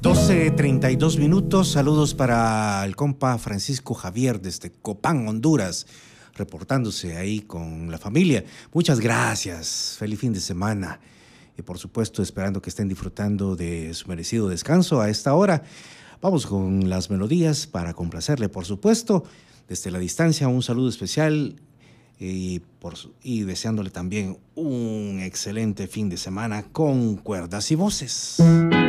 12:32. Saludos para el compa Francisco Javier desde Copán, Honduras, reportándose ahí con la familia. Muchas gracias. Feliz fin de semana. Y por supuesto, esperando que estén disfrutando de su merecido descanso a esta hora. Vamos con las melodías para complacerle, por supuesto. Desde la distancia, un saludo especial y deseándole también un excelente fin de semana con cuerdas y voces.